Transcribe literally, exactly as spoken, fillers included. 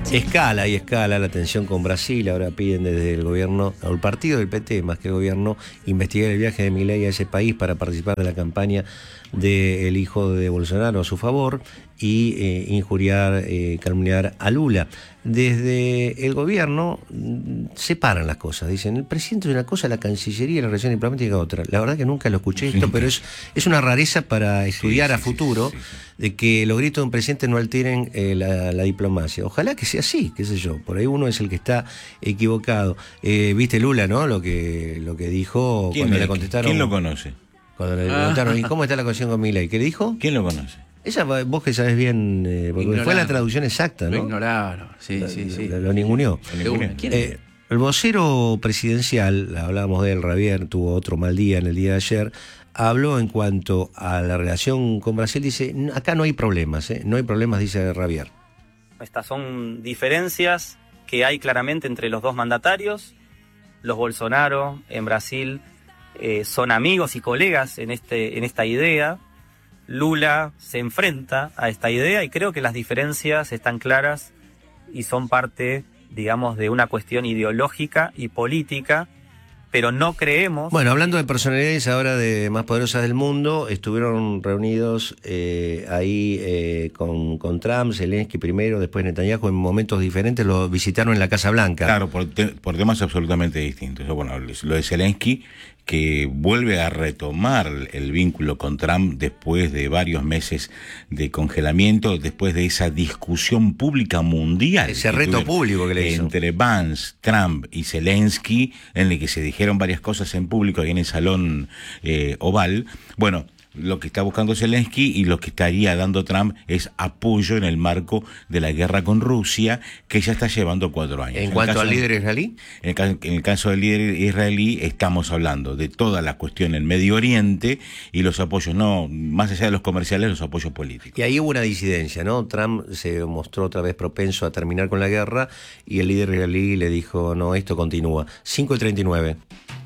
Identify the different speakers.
Speaker 1: Escala y escala la tensión con Brasil. Ahora piden desde el gobierno, o el partido del P T, más que el gobierno, investigar el viaje de Milei a ese país para participar de la campaña del hijo de Bolsonaro a su favor y eh, injuriar, eh, calumniar a Lula. Desde el gobierno mm, separan las cosas. Dicen, el presidente es una cosa, la Cancillería y la relación diplomática otra. La verdad que nunca lo escuché esto, pero es, es una rareza para estudiar sí, sí, a futuro sí, sí, sí. de que los gritos de un presidente no alteren eh, la, la diplomacia. Ojalá que sea así, qué sé yo. Por ahí uno es el que está equivocado. Eh, Viste Lula, ¿no? Lo que, lo que dijo cuando le contestaron.
Speaker 2: ¿Quién lo conoce?
Speaker 1: Cuando le preguntaron, ¿y cómo está la cuestión con Milei? ¿Qué le dijo?
Speaker 2: ¿Quién lo conoce?
Speaker 1: Esa, vos que sabes bien, eh, porque ignoraron. Fue la traducción exacta, ¿no?
Speaker 3: Lo ignoraron, sí,
Speaker 1: lo,
Speaker 3: sí, sí.
Speaker 1: Lo, lo ninguneó.
Speaker 3: ¿Quién
Speaker 1: eh, el vocero presidencial, hablábamos de él, Javier, tuvo otro mal día en el día de ayer, habló en cuanto a la relación con Brasil, dice, acá no hay problemas, ¿eh? No hay problemas, dice Javier.
Speaker 4: Estas son diferencias que hay claramente entre los dos mandatarios. Los Bolsonaro en Brasil eh, son amigos y colegas en, este, en esta idea. Lula se enfrenta a esta idea y creo que las diferencias están claras y son parte, digamos, de una cuestión ideológica y política, pero no creemos...
Speaker 1: Bueno, hablando de personalidades ahora de más poderosas del mundo, estuvieron reunidos eh, ahí eh, con, con Trump, Zelensky primero, después Netanyahu, en momentos diferentes, lo visitaron en la Casa Blanca.
Speaker 2: Claro, por, te, por temas absolutamente distintos. Bueno, lo de Zelensky, que vuelve a retomar el vínculo con Trump después de varios meses de congelamiento, después de esa discusión pública mundial.
Speaker 1: Ese reto público que le hizo.
Speaker 2: Entre Vance, Trump y Zelensky, en el que se dijeron varias cosas en público ahí en el Salón eh, Oval. Bueno, lo que está buscando Zelensky y lo que estaría dando Trump es apoyo en el marco de la guerra con Rusia, que ya está llevando cuatro años.
Speaker 1: ¿En, en cuanto al líder israelí?
Speaker 2: En el, caso, en el caso del líder israelí estamos hablando de toda la cuestión en Medio Oriente y los apoyos, no, más allá de los comerciales, los apoyos políticos.
Speaker 1: Y ahí hubo una disidencia, ¿no? Trump se mostró otra vez propenso a terminar con la guerra y el líder israelí le dijo, no, esto continúa. cinco y treinta y nueve.